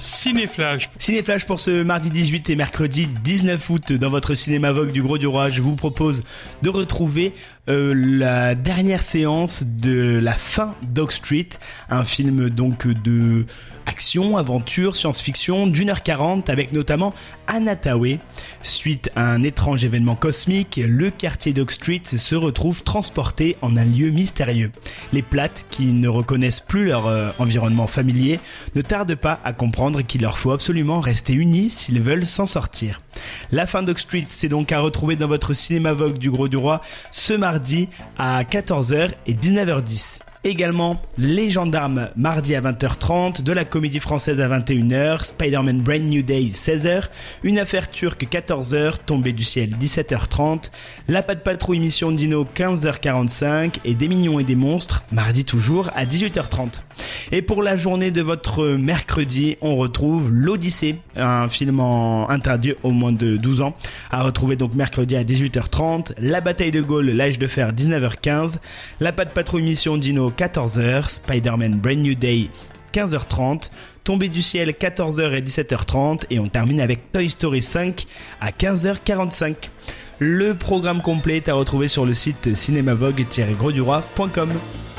Cinéflash. Cinéflash pour ce mardi 18 et mercredi 19 août dans votre cinéma Vogue du Gros du Roi. Je vous propose de retrouver la dernière séance de La Fin d'Oak Street, un film donc de action, aventure, science-fiction d'1h40 avec notamment Anne Hathaway. Suite à un étrange événement cosmique, le quartier d'Oak Street se retrouve transporté en un lieu mystérieux. Les Platt, qui ne reconnaissent plus leur environnement familier, ne tardent pas à comprendre qu'il leur faut absolument rester unis s'ils veulent s'en sortir. La Fin d'Oak Street, c'est donc à retrouver dans votre cinéma Vogue du Gros du Roi ce mardi à 14h et 19h10. Également, Les Gendarmes, mardi à 20h30, de la Comédie Française à 21h, Spider-Man Brand New Day 16h, Une Affaire Turque 14h, Tombée du Ciel 17h30, La Patte Patrouille Mission Dino 15h45 et Des Mignons et des Monstres, mardi toujours à 18h30. Et pour la journée de votre mercredi, on retrouve L'Odyssée, un film interdit au moins de 12 ans, à retrouver donc mercredi à 18h30, La Bataille de Gaulle, L'Âge de Fer 19h15, La Patte Patrouille Mission Dino 14h, Spider-Man Brand New Day 15h30, Tombée du Ciel 14h et 17h30 et on termine avec Toy Story 5 à 15h45. Le programme complet est à retrouver sur le site cinémavogue-grosduroy.com.